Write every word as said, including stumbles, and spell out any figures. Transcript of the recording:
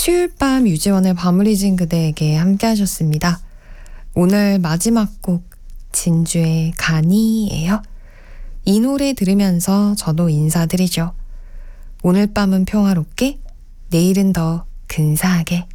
수요일 밤 유지원의 밤을 잊은 그대에게 함께 하셨습니다. 오늘 마지막 곡 진주의 가니예요. 이 노래 들으면서 저도 인사드리죠. 오늘 밤은 평화롭게, 내일은 더 근사하게.